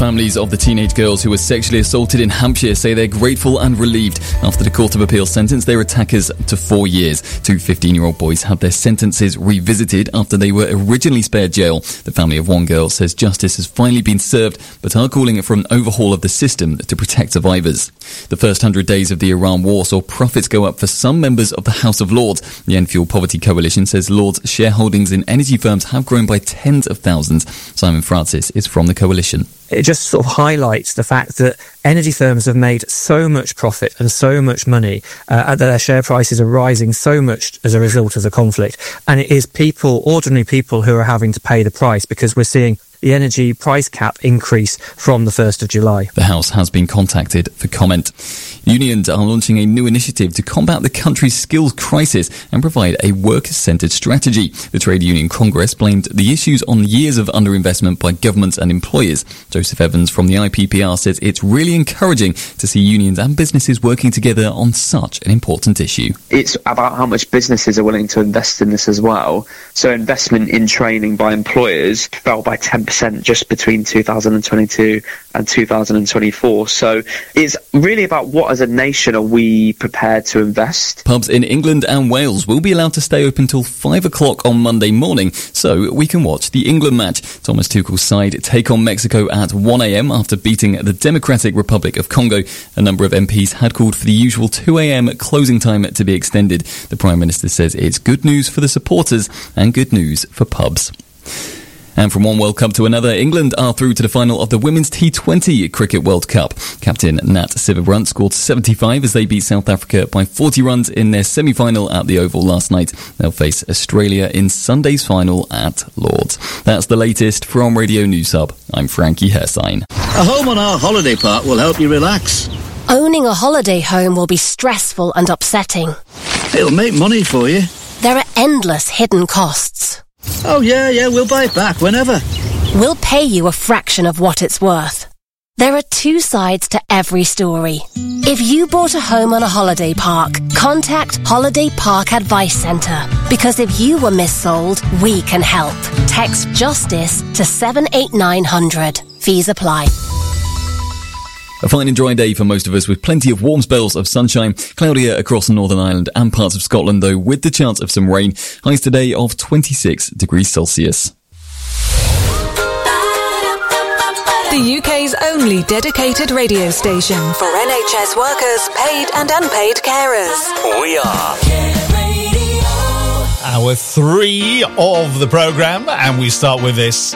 families of the teenage girls who were sexually assaulted in Hampshire say they're grateful and relieved after the Court of Appeal sentenced their attackers to 4 years. Two 15-year-old boys had their sentences revisited after they were originally spared jail. The family of one girl says justice has finally been served, but are calling for an overhaul of the system to protect survivors. The first 100 days of the Iran war saw profits go up for some members of the House of Lords. The End Fuel Poverty Coalition says Lords' shareholdings in energy firms have grown by tens of thousands. Simon Francis is from the coalition. It just sort of highlights the fact that energy firms have made so much profit and so much money that their share prices are rising so much as a result of the conflict. And it is people, ordinary people, who are having to pay the price because we're seeing the energy price cap increase from the 1st of July. The House has been contacted for comment. Unions are launching a new initiative to combat the country's skills crisis and provide a worker-centred strategy. The Trade Union Congress blamed the issues on years of underinvestment by governments and employers. Joseph Evans from the IPPR says it's really encouraging to see unions and businesses working together on such an important issue. It's about how much businesses are willing to invest in this as well. So investment in training by employers fell by 10% just between 2022 and 2024. So it's really about what as a nation are we prepared to invest. Pubs in England and Wales will be allowed to stay open till 5 o'clock on Monday morning so we can watch the England match. Thomas Tuchel's side take on Mexico at 1 a.m. after beating the Democratic Republic of Congo. A number of MPs had called for the usual 2 a.m. closing time to be extended. The Prime Minister says it's good news for the supporters and good news for pubs. And from one World Cup to another, England are through to the final of the Women's T20 Cricket World Cup. Captain Nat Sciver-Brunt scored 75 as they beat South Africa by 40 runs in their semi-final at the Oval last night. They'll face Australia in Sunday's final at Lord's. That's the latest from Radio News Hub. I'm Frankie Hersign. A home on our holiday park will help you relax. Owning a holiday home will be stressful and upsetting. It'll make money for you. There are endless hidden costs. Oh, yeah, we'll buy it back whenever. We'll pay you a fraction of what it's worth. There are two sides to every story. If you bought a home on a holiday park, contact Holiday Park Advice Centre. Because if you were missold, we can help. Text JUSTICE to 78900. Fees apply. A fine and dry day for most of us with plenty of warm spells of sunshine. Cloudier across Northern Ireland and parts of Scotland though, with the chance of some rain. Highs today of 26 degrees Celsius. The UK's only dedicated radio station for NHS workers, paid and unpaid carers. We are Hour 3 of the programme, and we start with this.